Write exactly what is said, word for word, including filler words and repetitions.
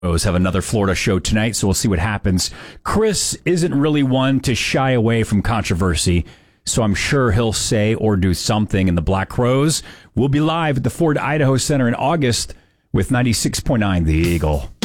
Broncos have another Florida show tonight, so we'll see what happens. Chris isn't really one to shy away from controversy, so I'm sure he'll say or do something. And the Black Crowes will be live at the Ford Idaho Center in August with ninety-six point nine The Eagle.